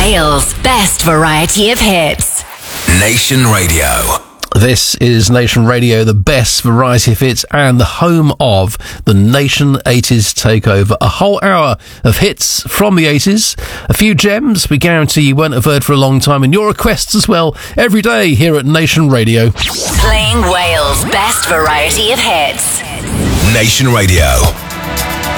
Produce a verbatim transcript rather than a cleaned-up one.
Wales' best variety of hits. Nation Radio. This is Nation Radio, the best variety of hits and the home of the Nation eighties Takeover. A whole hour of hits from the eighties, a few gems we guarantee you won't have heard for a long time, and your requests as well, every day here at Nation Radio. Playing Wales' best variety of hits. Nation Radio.